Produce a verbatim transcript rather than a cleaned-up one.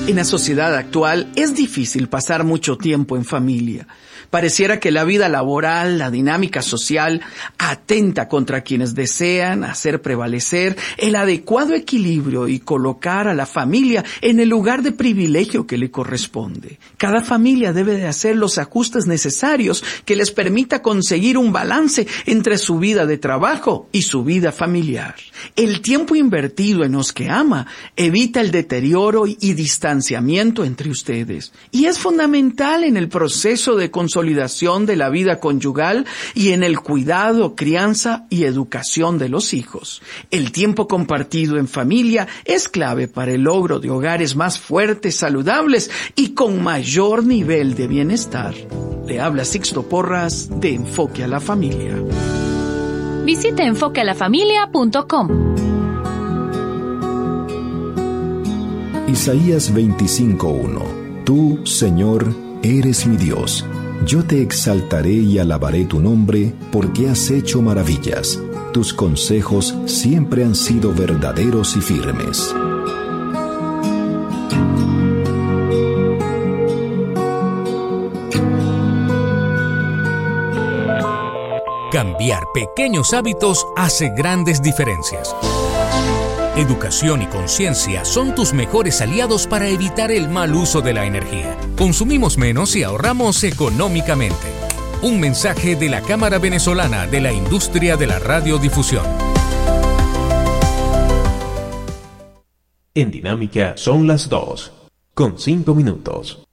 En la sociedad actual es difícil pasar mucho tiempo en familia. Pareciera que la vida laboral, la dinámica social, atenta contra quienes desean hacer prevalecer el adecuado equilibrio y colocar a la familia en el lugar de privilegio que le corresponde. Cada familia debe de hacer los ajustes necesarios que les permita conseguir un balance entre su vida de trabajo y su vida familiar. El tiempo invertido en los que ama evita el deterioro y distanciamiento entre ustedes y es fundamental en el proceso de consolidación de la vida conyugal y en el cuidado, crianza y educación de los hijos. El tiempo compartido en familia es clave para el logro de hogares más fuertes, saludables y con mayor nivel de bienestar. Le habla Sixto Porras de Enfoque a la Familia. Visite enfoque a la familia punto com. Isaías veinticinco uno. Tú, Señor, eres mi Dios. Yo te exaltaré y alabaré tu nombre, porque has hecho maravillas. Tus consejos siempre han sido verdaderos y firmes. Cambiar pequeños hábitos hace grandes diferencias. Educación y conciencia son tus mejores aliados para evitar el mal uso de la energía. Consumimos menos y ahorramos económicamente. Un mensaje de la Cámara Venezolana de la Industria de la Radiodifusión. En Dinámica son las dos, con cinco minutos.